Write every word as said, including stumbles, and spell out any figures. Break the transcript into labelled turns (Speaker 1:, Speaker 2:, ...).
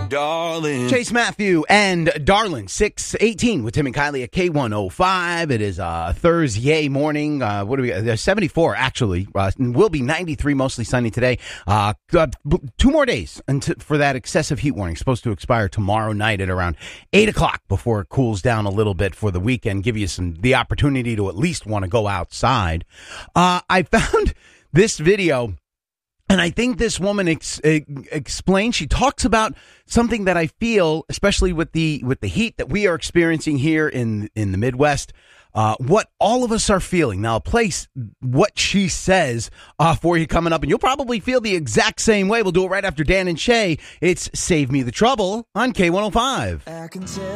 Speaker 1: Darling.
Speaker 2: Chase Matthew and Darlin, six eighteen with Tim and Kylie at K one oh five. It is uh, Thursday morning. Uh, what do we got? seventy-four, actually. Uh, will be ninety-three, mostly sunny today. Uh, two more days until, for that excessive heat warning. Supposed to expire tomorrow night at around eight o'clock before it cools down a little bit for the weekend. Give you some the opportunity to at least want to go outside. Uh, I found this video. And I think this woman ex- explains, she talks about something that I feel, especially with the with the heat that we are experiencing here in in the Midwest, uh, what all of us are feeling. Now, I'll place what she says uh, for you coming up, and you'll probably feel the exact same way. We'll do it right after Dan and Shay. It's Save Me the Trouble on K one oh five. I can tell